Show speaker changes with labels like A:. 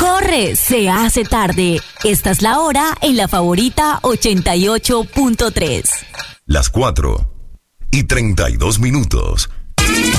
A: ¡Corre! Se hace tarde. Esta es la hora en La Favorita 88.3.
B: Las 4:32.